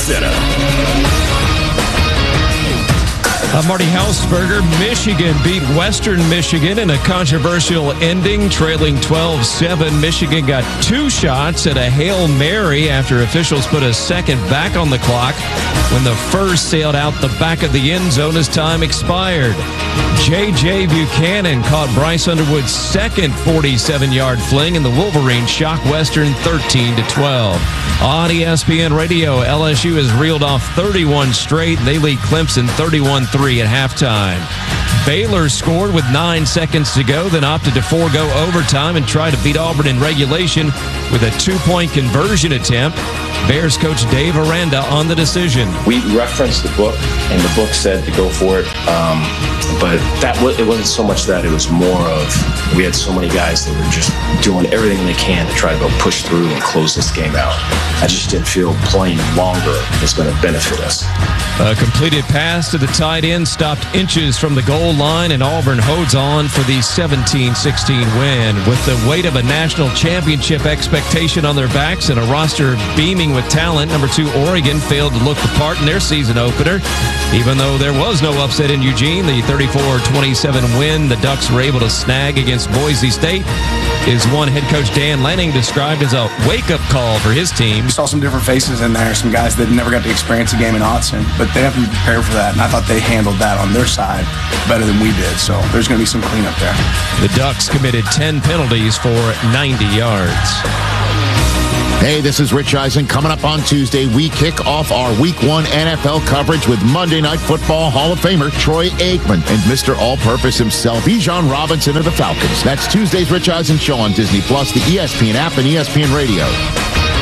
Center. Marty Hausberger. Michigan beat Western Michigan in a controversial ending, trailing 12-7. Michigan got 2 shots at a Hail Mary after officials put a second back on the clock when the first sailed out the back of the end zone as time expired. J.J. Buchanan caught Bryce Underwood's second 47-yard fling, and the Wolverines shocked Western 13-12. On ESPN Radio, LSU has reeled off 31 straight. They lead Clemson 31-3 at halftime. Baylor scored with 9 seconds to go, then opted to forego overtime and try to beat Auburn in regulation with a 2-point conversion attempt. Bears coach Dave Aranda on the decision. We referenced the book, and the book said to go for it. But it wasn't so much that. It was more of we had so many guys that were just doing everything they can to try to go push through and close this game out. I just didn't feel playing longer is going to benefit us. A completed pass to the tight end stopped inches from the goal line, and Auburn holds on for the 17-16 win. With the weight of a national championship expectation on their backs and a roster beaming with talent, number 2 Oregon failed to look the part in their season opener. Even though there was no upset in Eugene, the 34-27 win the Ducks were able to snag against Boise State is one head coach Dan Lanning described as a wake-up call for his team. We saw some different faces in there, some guys that never got to experience a game in Autzen, but they have to be prepared for that, and I thought they handled that on their side better than we did, so there's going to be some cleanup there. The Ducks committed 10 penalties for 90 yards. Hey, this is Rich Eisen. Coming up on Tuesday, we kick off our Week 1 NFL coverage with Monday Night Football Hall of Famer Troy Aikman and Mr. All-Purpose himself, Bijan Robinson of the Falcons. That's Tuesday's Rich Eisen Show on Disney+, the ESPN app, and ESPN Radio.